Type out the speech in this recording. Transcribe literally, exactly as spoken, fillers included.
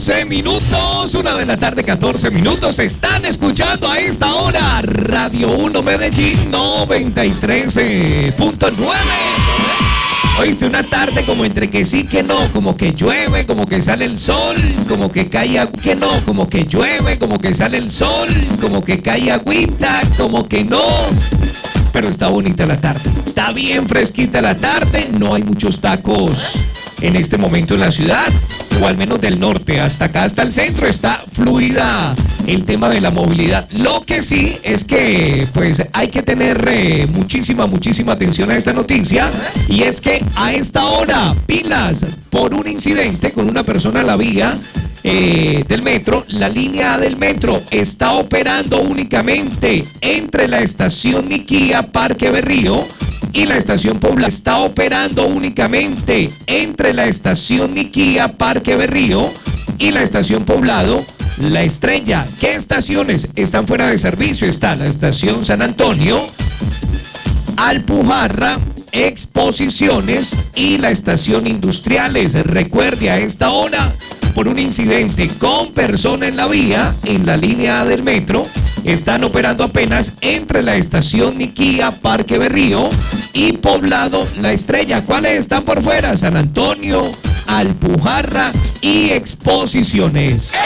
catorce minutos, una de la tarde, catorce minutos. Están escuchando a esta hora Radio uno Medellín noventa y tres punto nueve. Oíste, una tarde como entre que sí, que no, como que llueve, como que sale el sol, como que cae agua, que no, como que llueve, como que sale el sol, como que cae agüita, como que no. Pero está bonita la tarde, está bien fresquita la tarde, no hay muchos tacos en este momento en la ciudad, o al menos del norte hasta acá, hasta el centro, está fluida el tema de la movilidad. Lo que sí es que pues hay que tener eh, muchísima, muchísima atención a esta noticia, y es que a esta hora, pilas, por un incidente con una persona en la vía eh, del metro, la línea A del metro está operando únicamente entre la estación Niquía, Parque Berrío, y la estación Poblado. Está operando únicamente entre la estación Niquía, Parque Berrío, y la estación Poblado, La Estrella. ¿Qué estaciones están fuera de servicio? Está la estación San Antonio, Alpujarra, Exposiciones y la estación Industriales. Recuerde, a esta hora, por un incidente con persona en la vía, en la línea A del metro, están operando apenas entre la estación Niquía, Parque Berrío, y Poblado, La Estrella. ¿Cuáles están por fuera? San Antonio, Alpujarra y Exposiciones.